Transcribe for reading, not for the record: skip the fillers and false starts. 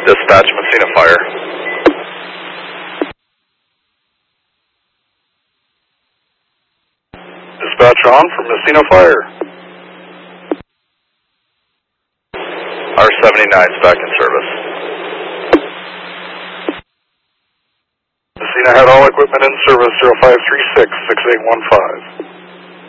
Dispatch, Messina Fire. Dispatch on from Messina Fire. R79 is back in service. Messina had all equipment in service, 0536-6815.